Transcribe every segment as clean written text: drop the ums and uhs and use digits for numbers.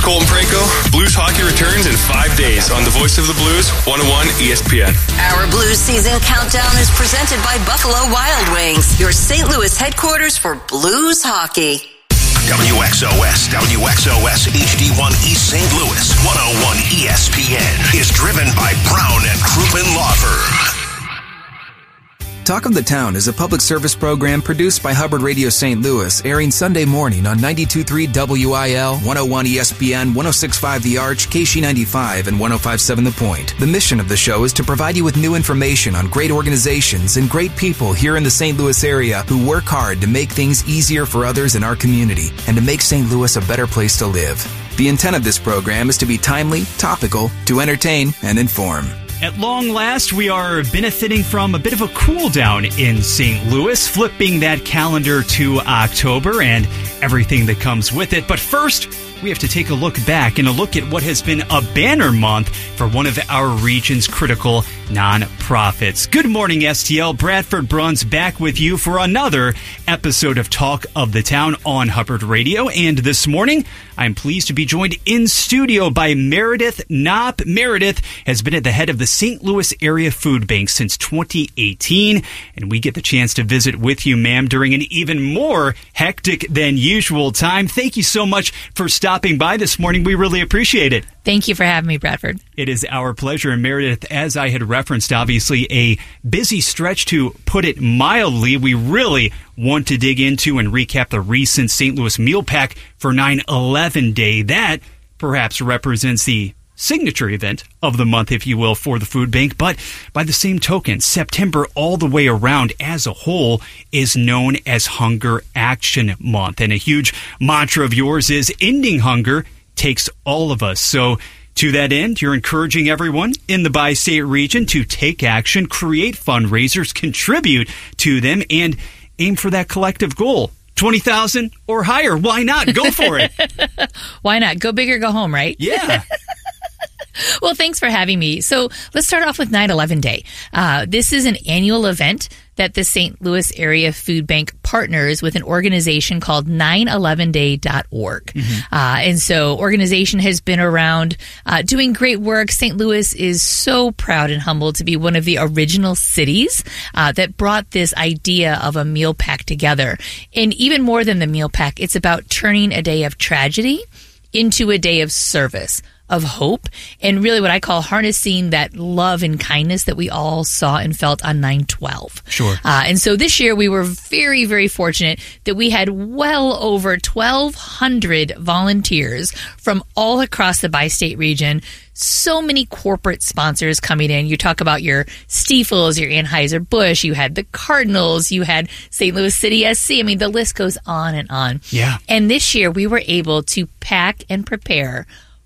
Colton Pranko. Blues hockey returns in 5 days on the Voice of the Blues, 101 ESPN. Our Blues season countdown is presented by Buffalo Wild Wings, your St. Louis headquarters for Blues hockey. WXOS HD1 East St. Louis, 101 ESPN is driven by Brown and Crouppen Law Firm. Talk of the Town is a public service program produced by Hubbard Radio St. Louis, airing Sunday morning on 92.3 WIL, 101 ESPN, 106.5 The Arch, KC95, and 105.7 The Point. The mission of the show is to provide you with new information on great organizations and great people here in the St. Louis area who work hard to make things easier for others in our community and to make St. Louis a better place to live. The intent of this program is to be timely, topical, to entertain, and inform. At long last, we are benefiting from a bit of a cool down in St. Louis, flipping that calendar to October and everything that comes with it. But first, we have to take a look back and a look at what has been a banner month for one of our region's critical nonprofits. Good morning, STL. Bradford Bruns back with you for another episode of Talk of the Town on Hubbard Radio. And this morning, I'm pleased to be joined in studio by Meredith Knopp. Meredith has been at the head of the St. Louis Area Food Bank since 2018, and we get the chance to visit with you, ma'am, during an even more hectic than usual time. Thank you so much for stopping by this morning. We really appreciate it. Thank you for having me, Bradford. It is our pleasure. And Meredith, as I had referenced, obviously a busy stretch to put it mildly. We really want to dig into and recap the recent St. Louis Meal Pack for 9/11 Day. That perhaps represents the signature event of the month, if you will, for the food bank. But by the same token, September all the way around as a whole is known as Hunger Action Month. And a huge mantra of yours is ending hunger takes all of us. So to that end, you're encouraging everyone in the bi-state region to take action, create fundraisers, contribute to them, and aim for that collective goal. 20,000 or higher. Why not? Go for it. Why not? Go big or go home, right? Yeah. Well, thanks for having me. So let's start off with 9/11 Day. This is an annual event that the St. Louis Area Food Bank partners with an organization called 911day.org. And so organization has been around doing great work. St. Louis is so proud and humbled to be one of the original cities that brought this idea of a meal pack together. And even more than the meal pack, it's about turning a day of tragedy into a day of service, of hope, and really what I call harnessing that love and kindness that we all saw and felt on 9/12. Sure. And so this year we were very, very fortunate that we had well over 1,200 volunteers from all across the bi-state region. So many corporate sponsors coming in. You talk about your Stiefels, your Anheuser-Busch, you had the Cardinals, you had St. Louis City SC. I mean, the list goes on and on. Yeah. And this year we were able to pack and prepare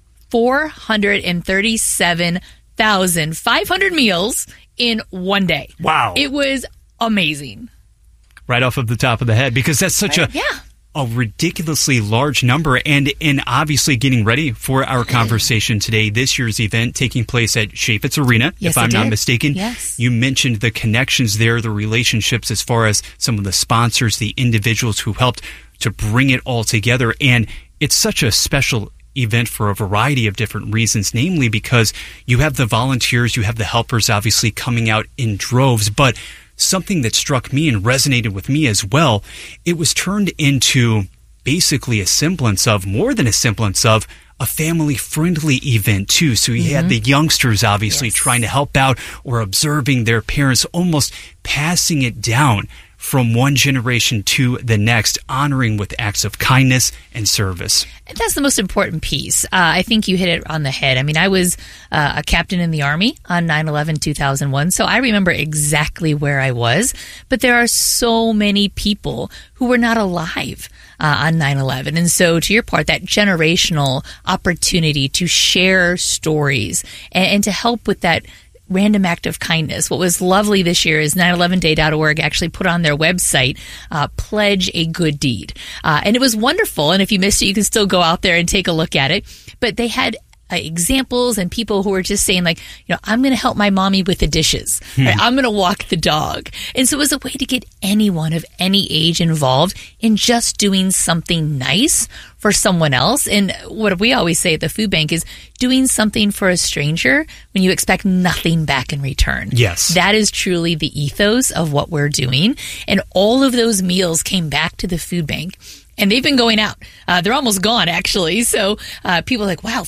437,500 meals in one day. Wow. It was amazing. Right off of the top of the head, because that's such a ridiculously large number. And in obviously getting ready for our conversation today, this year's event taking place at Chaifetz Arena, yes, if I'm not mistaken. Yes. You mentioned the connections there, the relationships as far as some of the sponsors, the individuals who helped to bring it all together. And it's such a special event for a variety of different reasons, namely because you have the volunteers, you have the helpers obviously coming out in droves, but something that struck me and resonated with me as well, it was turned into basically a semblance of, more than a semblance of, a family-friendly event too. So you had the youngsters obviously trying to help out or observing their parents, almost passing it down from one generation to the next, honoring with acts of kindness and service. And that's the most important piece. I think you hit it on the head. I mean, I was a captain in the Army on 9/11/2001, so I remember exactly where I was. But there are so many people who were not alive on 9/11. And so to your part, that generational opportunity to share stories and to help with that random act of kindness. What was lovely this year is 911day.org actually put on their website, Pledge a Good Deed. And it was wonderful. And if you missed it, you can still go out there and take a look at it. But they had examples and people who are just saying like, I'm going to help my mommy with the dishes. Right? I'm going to walk the dog. And so it was a way to get anyone of any age involved in just doing something nice for someone else. And what we always say at the food bank is doing something for a stranger when you expect nothing back in return. Yes. That is truly the ethos of what we're doing. And all of those meals came back to the food bank. And they've been going out. They're almost gone, actually. So people are like, wow,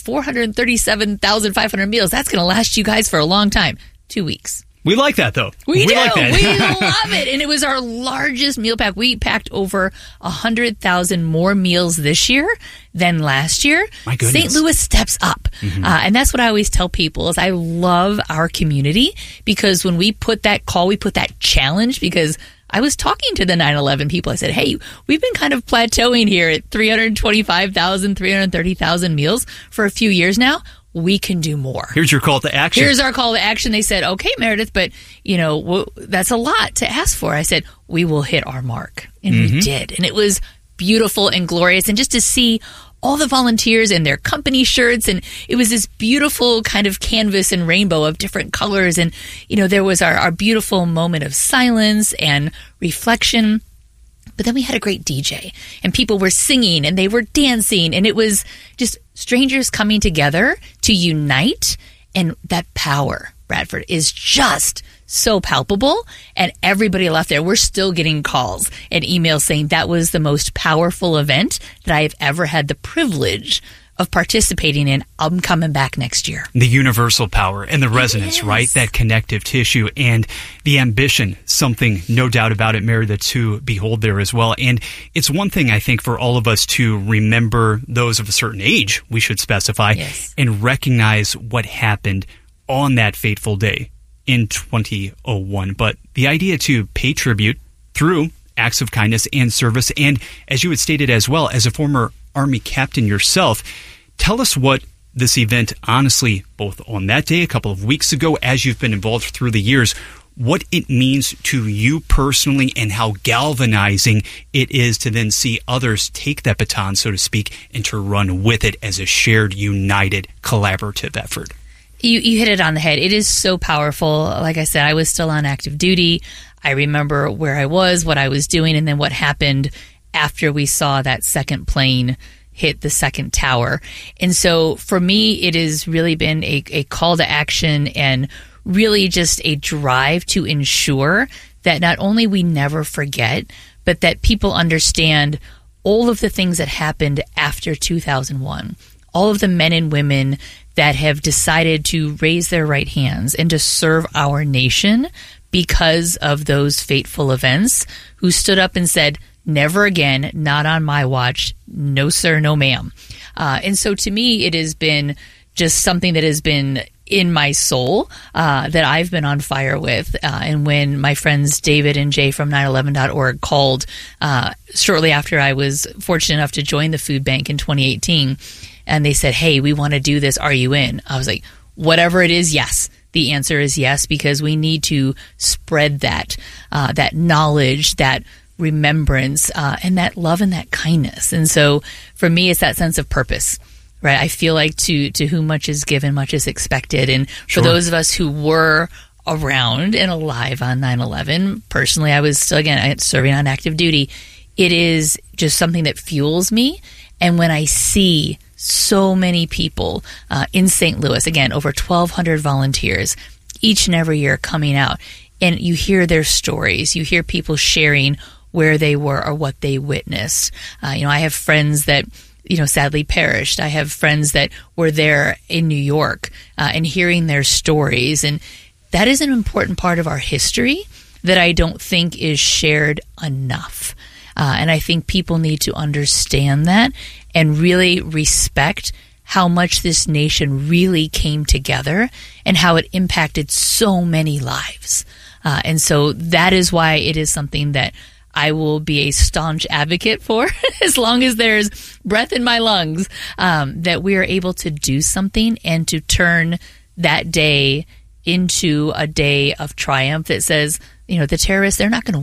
437,500 meals. That's going to last you guys for a long time. 2 weeks. We like that, though. We do. Like that. We love it. And it was our largest meal pack. We packed over 100,000 more meals this year than last year. My goodness. St. Louis steps up. And that's what I always tell people is I love our community because when we put that call, we put that challenge because I was talking to the 9/11 people. I said, hey, we've been kind of plateauing here at 325,000, 330,000 meals for a few years now. We can do more. Here's your call to action. Here's our call to action. They said, okay, Meredith, but, that's a lot to ask for. I said, we will hit our mark. And we did. And it was beautiful and glorious. And just to see all the volunteers in their company shirts. And it was this beautiful kind of canvas and rainbow of different colors. And, there was our beautiful moment of silence and reflection. But then we had a great DJ and people were singing and they were dancing. And it was just strangers coming together to unite. And that power, Bradford, is just so palpable. And everybody left there. We're still getting calls and emails saying that was the most powerful event that I have ever had the privilege of participating in. I'm coming back next year. The universal power and the resonance, right? That connective tissue and the ambition, something no doubt about it, Meredith, to behold there as well. And it's one thing, I think, for all of us to remember those of a certain age, we should specify, and recognize what happened on that fateful day in 2001. But the idea to pay tribute through acts of kindness and service, and as you had stated as well, as a former Army captain yourself, tell us what this event, honestly, both on that day, a couple of weeks ago, as you've been involved through the years, what it means to you personally and how galvanizing it is to then see others take that baton, so to speak, and to run with it as a shared, united, collaborative effort. You hit it on the head. It is so powerful. Like I said, I was still on active duty. I remember where I was, what I was doing, and then what happened after we saw that second plane hit the second tower. And so for me, it has really been a call to action and really just a drive to ensure that not only we never forget, but that people understand all of the things that happened after 2001, all of the men and women that have decided to raise their right hands and to serve our nation because of those fateful events, who stood up and said, never again, not on my watch, no sir, no ma'am. And so to me, it has been just something that has been in my soul that I've been on fire with. And when my friends David and Jay from 911.org called shortly after I was fortunate enough to join the food bank in 2018, and they said, hey, we want to do this. Are you in? I was like, whatever it is, yes. The answer is yes, because we need to spread that knowledge, that remembrance, and that love and that kindness. And so for me, it's that sense of purpose, right? I feel like to whom much is given, much is expected. And for those of us who were around and alive on 9/11, personally, I was still, again, serving on active duty. It is just something that fuels me. And when I see so many people in St. Louis, again, over 1,200 volunteers each and every year coming out, and you hear their stories, you hear people sharing where they were or what they witnessed. I have friends that, sadly perished. I have friends that were there in New York and hearing their stories. And that is an important part of our history that I don't think is shared enough. And I think people need to understand that and really respect how much this nation really came together and how it impacted so many lives. And so that is why it is something that I will be a staunch advocate for as long as there's breath in my lungs, that we are able to do something and to turn that day into a day of triumph that says, the terrorists, they're not going to win.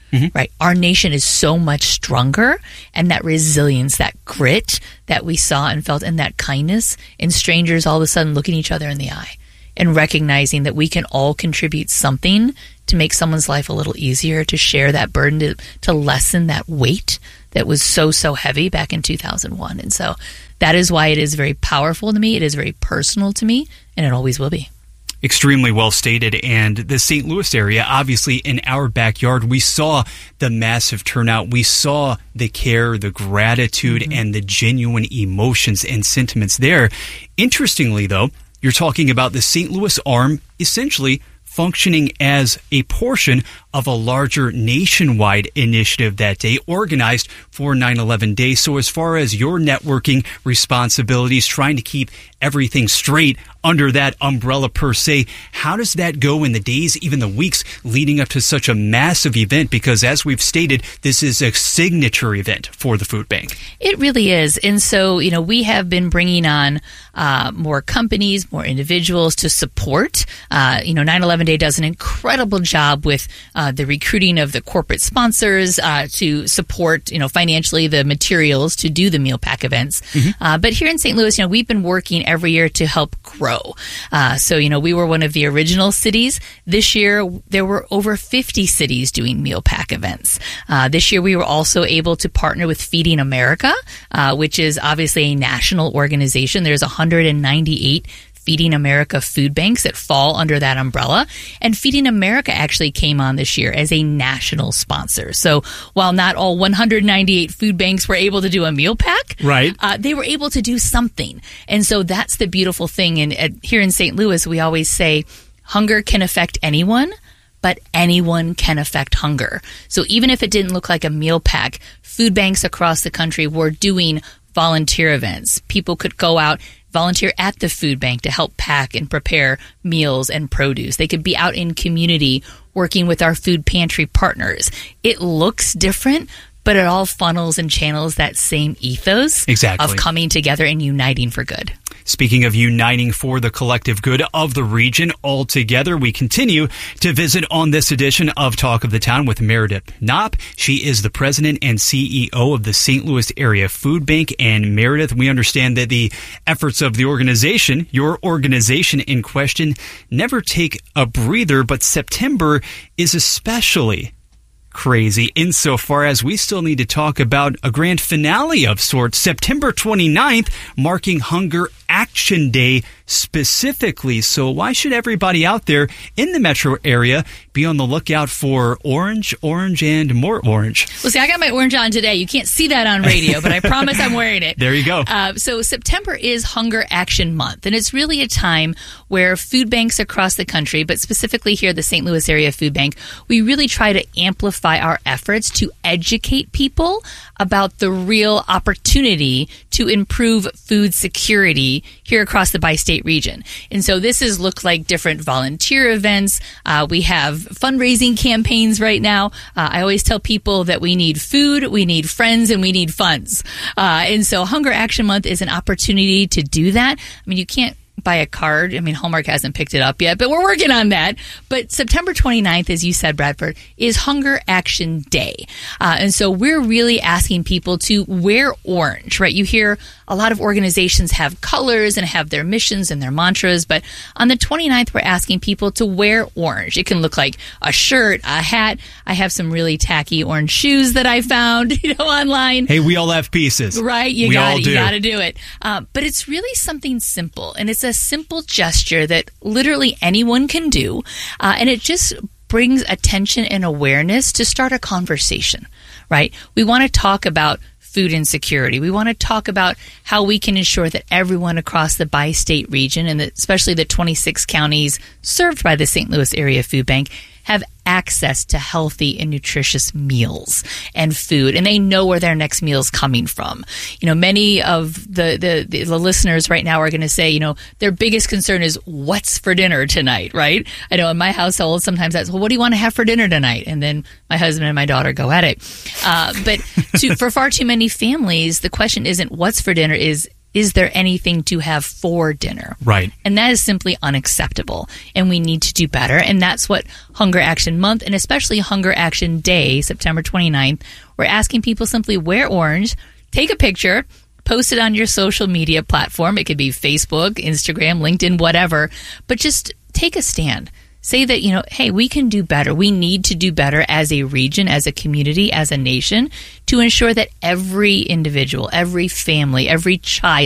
right? Our nation is so much stronger, and that resilience, that grit that we saw and felt, and that kindness in strangers all of a sudden looking each other in the eye and recognizing that we can all contribute something to make someone's life a little easier, to share that burden, to lessen that weight that was so heavy back in 2001. And so that is why it is very powerful to me. It is very personal to me, and it always will be. Extremely well stated. And the St. Louis area, obviously in our backyard, we saw the massive turnout. We saw the care, the gratitude, and the genuine emotions and sentiments there. Interestingly, though, you're talking about the St. Louis arm essentially functioning as a portion of a larger nationwide initiative that day organized for 9/11 Day. So as far as your networking responsibilities, trying to keep everything straight under that umbrella per se, how does that go in the days, even the weeks leading up to such a massive event? Because as we've stated, this is a signature event for the food bank. It really is. And so, we have been bringing on more companies, more individuals to support. 9/11 Day does an incredible job with the recruiting of the corporate sponsors to support, financially the materials to do the meal pack events. But here in St. Louis, we've been working every year to help grow. So, we were one of the original cities. This year, there were over 50 cities doing meal pack events. This year, we were also able to partner with Feeding America, which is obviously a national organization. There's 198 Feeding America food banks that fall under that umbrella. And Feeding America actually came on this year as a national sponsor. So while not all 198 food banks were able to do a meal pack, right, they were able to do something. And so that's the beautiful thing. And here in St. Louis, we always say hunger can affect anyone, but anyone can affect hunger. So even if it didn't look like a meal pack, food banks across the country were doing volunteer events. People could go out, volunteer at the food bank to help pack and prepare meals and produce. They could be out in community working with our food pantry partners. It looks different, but it all funnels and channels that same ethos of coming together and uniting for good. Speaking of uniting for the collective good of the region all together, we continue to visit on this edition of Talk of the Town with Meredith Knopp. She is the president and CEO of the St. Louis Area Food Bank. And Meredith, we understand that the efforts of the organization, your organization in question, never take a breather, but September is especially crazy insofar as we still need to talk about a grand finale of sorts, September 29th, marking Hunger Action Day specifically. So why should everybody out there in the metro area be on the lookout for orange, and more orange? Well, see, I got my orange on today. You can't see that on radio, but I promise I'm wearing it. There you go. So September is Hunger Action Month, and it's really a time where food banks across the country, but specifically here at the St. Louis Area Food Bank, we really try to amplify our efforts to educate people about the real opportunity to improve food security here across the bi-state region. And so this has looked like different volunteer events. We have fundraising campaigns right now. I always tell people that we need food, we need friends, and we need funds. And so Hunger Action Month is an opportunity to do that. I mean, you can't buy a card. I mean, Hallmark hasn't picked it up yet, but we're working on that. But September 29th, as you said, Bradford, is Hunger Action Day. And so we're really asking people to wear orange, right? You hear a lot of organizations have colors and have their missions and their mantras, but on the 29th, we're asking people to wear orange. It can look like a shirt, a hat. I have some really tacky orange shoes that I found, online. Hey, we all have pieces. Right. You got to do it. But it's really something simple, and it's a simple gesture that literally anyone can do. And it just brings attention and awareness to start a conversation, right? We want to talk about food insecurity. We want to talk about how we can ensure that everyone across the bi-state region, and especially the 26 counties served by the St. Louis Area Food Bank, have access to healthy and nutritious meals and food, and they know where their next meal is coming from. Many of the listeners right now are going to say, their biggest concern is what's for dinner tonight, right? I know in my household, sometimes that's, well, what do you want to have for dinner tonight? And then my husband and my daughter go at it. But for far too many families, the question isn't what's for dinner, is is there anything to have for dinner? Right. And that is simply unacceptable. And we need to do better. And that's what Hunger Action Month, and especially Hunger Action Day, September 29th, we're asking people simply wear orange, take a picture, post it on your social media platform. It could be Facebook, Instagram, LinkedIn, whatever. But just take a stand. Say that, hey, we can do better. We need to do better as a region, as a community, as a nation, to ensure that every individual, every family, every child